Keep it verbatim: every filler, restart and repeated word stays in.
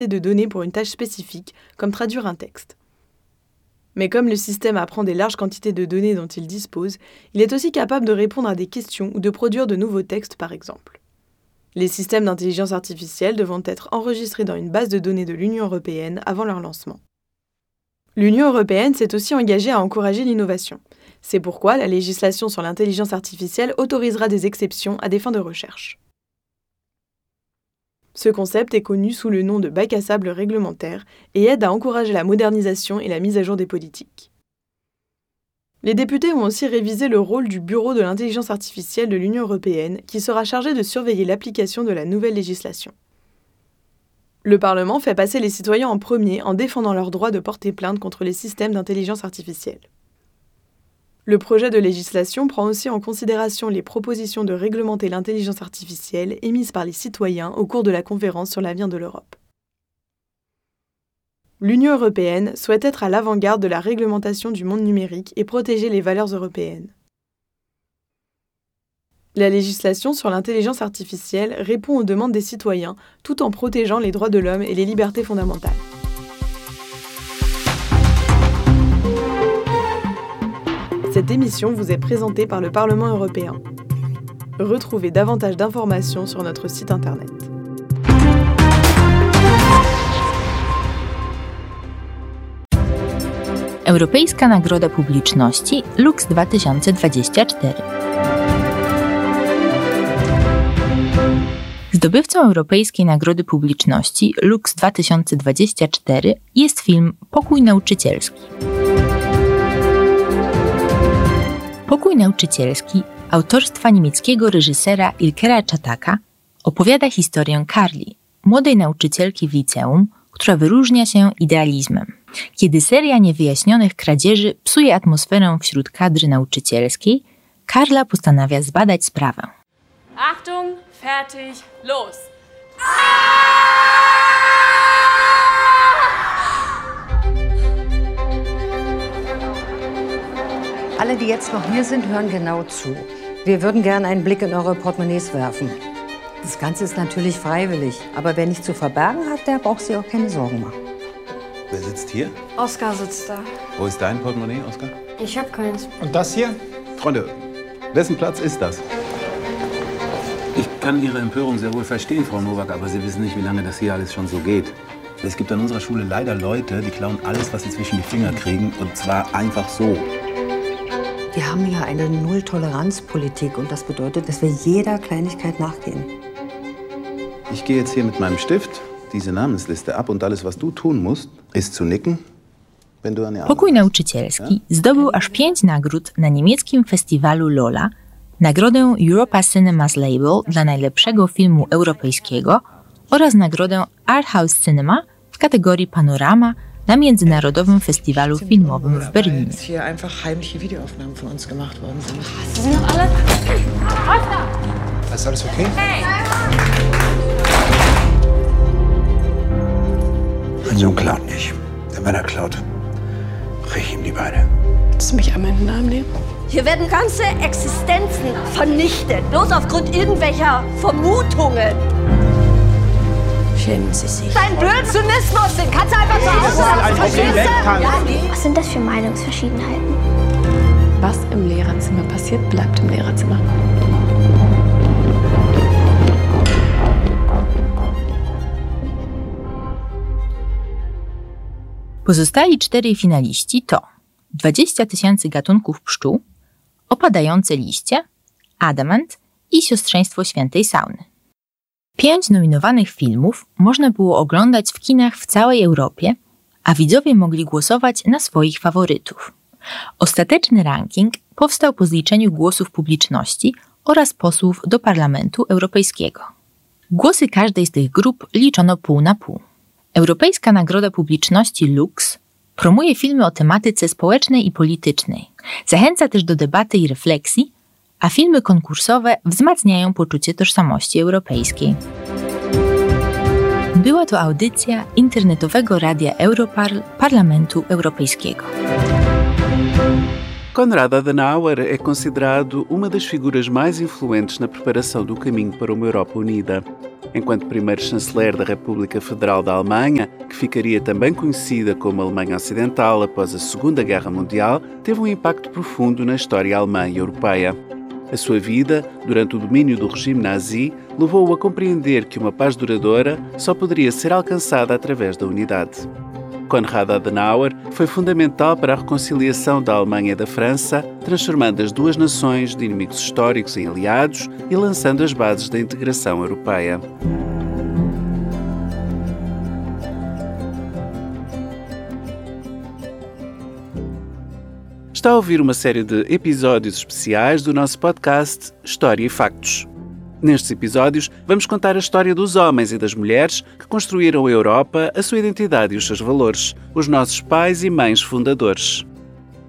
de données pour une tâche spécifique, comme traduire un texte. Mais comme le système apprend des larges quantités de données dont il dispose, il est aussi capable de répondre à des questions ou de produire de nouveaux textes, par exemple. Les systèmes d'intelligence artificielle devront être enregistrés dans une base de données de l'Union européenne avant leur lancement. L'Union européenne s'est aussi engagée à encourager l'innovation. C'est pourquoi la législation sur l'intelligence artificielle autorisera des exceptions à des fins de recherche. Ce concept est connu sous le nom de bac à sable réglementaire et aide à encourager la modernisation et la mise à jour des politiques. Les députés ont aussi révisé le rôle du Bureau de l'intelligence artificielle de l'Union européenne qui sera chargé de surveiller l'application de la nouvelle législation. Le Parlement fait passer les citoyens en premier en défendant leur droit de porter plainte contre les systèmes d'intelligence artificielle. Le projet de législation prend aussi en considération les propositions de réglementer l'intelligence artificielle émises par les citoyens au cours de la conférence sur l'avenir de l'Europe. L'Union européenne souhaite être à l'avant-garde de la réglementation du monde numérique et protéger les valeurs européennes. La législation sur l'intelligence artificielle répond aux demandes des citoyens tout en protégeant les droits de l'homme et les libertés fondamentales. Cette émission vous est présentée par le Parlement européen. Retrouvez davantage d'informations sur notre site internet. Europejska Nagroda Publiczności Lux dwa tysiące dwadzieścia cztery. Zdobywcą Europejskiej Nagrody Publiczności Lux dwa tysiące dwadzieścia cztery jest film Pokój nauczycielski. Pokój nauczycielski autorstwa niemieckiego reżysera Ilkera Czataka opowiada historię Karli, młodej nauczycielki w liceum, która wyróżnia się idealizmem. Kiedy seria niewyjaśnionych kradzieży psuje atmosferę wśród kadry nauczycielskiej, Karla postanawia zbadać sprawę. Achtung, fertig, los! Alle, die jetzt noch hier sind, hören genau zu. Wir würden gerne einen Blick in eure Portemonnaies werfen. Das Ganze ist natürlich freiwillig, aber wer nichts zu verbergen hat, der braucht sich auch keine Sorgen machen. Wer sitzt hier? Oskar sitzt da. Wo ist dein Portemonnaie, Oskar? Ich hab keins. Und das hier? Freunde, wessen Platz ist das? Ich kann Ihre Empörung sehr wohl verstehen, Frau Nowak, aber Sie wissen nicht, wie lange das hier alles schon so geht. Es gibt an unserer Schule leider Leute, die klauen alles, was sie zwischen die Finger kriegen, und zwar einfach so. Wir haben ja eine Null-Toleranz-Politik und das bedeutet, dass wir jeder Kleinigkeit nachgehen. Ich gehe jetzt hier mit meinem Stift diese Namensliste ab und alles, was du tun musst, ist zu nicken, wenn du an die Pokój nauczycielski zdobył aż pięć nagród na niemieckim festiwalu Lola, nagrodę Europa Cinemas Label dla najlepszego filmu europejskiego oraz nagrodę Art House Cinema w kategorii Panorama na Międzynarodowym Festiwalu Filmowym w Berlinie. Dass hier einfach heimliche Videoaufnahmen von uns gemacht worden sind. Sie sind doch alle... Oskar! Ist alles okay? Hey! Mein Sohn klaut nicht. Der Männer klaut. Brich ihm die Beine. Willst du mich an meinen Namen nehmen? Hier werden ganze Existenzen vernichtet, bloß aufgrund irgendwelcher Vermutungen. Schämen Sie sich. Dein Blödsinnismus, den kannst du einfach zu Hause lassen, verstehst du? Ja, was sind das für Meinungsverschiedenheiten? Was im Lehrerzimmer passiert, bleibt im Lehrerzimmer. Pozostali czterej finaliści to dwadzieścia tysięcy gatunków pszczół, Opadające liście, Adamant i Siostrzeństwo Świętej Sauny. Pięć nominowanych filmów można było oglądać w kinach w całej Europie, a widzowie mogli głosować na swoich faworytów. Ostateczny ranking powstał po zliczeniu głosów publiczności oraz posłów do Parlamentu Europejskiego. Głosy każdej z tych grup liczono pół na pół. Europejska Nagroda Publiczności Lux promuje filmy o tematyce społecznej i politycznej. Zachęca też do debaty i refleksji, a filmy konkursowe wzmacniają poczucie tożsamości europejskiej. Była to audycja internetowego radia Europarl Parlamentu Europejskiego. Konrad Adenauer é considerado uma das figuras mais influentes na preparação do caminho para uma Europa unida. enquanto primeiro chanceler da República Federal da Alemanha, que ficaria também conhecida como Alemanha Ocidental após a Segunda Guerra Mundial, teve um impacto profundo na história alemã e europeia. A sua vida, durante o domínio do regime nazi, levou-o a compreender que uma paz duradoura só poderia ser alcançada através da unidade. Konrad Adenauer foi fundamental para a reconciliação da Alemanha e da França, transformando as duas nações de inimigos históricos em aliados e lançando as bases da integração europeia. Está a ouvir uma série de episódios especiais do nosso podcast História e Factos. Nestes episódios, vamos contar a história dos homens e das mulheres que construíram a Europa, a sua identidade e os seus valores, os nossos pais e mães fundadores.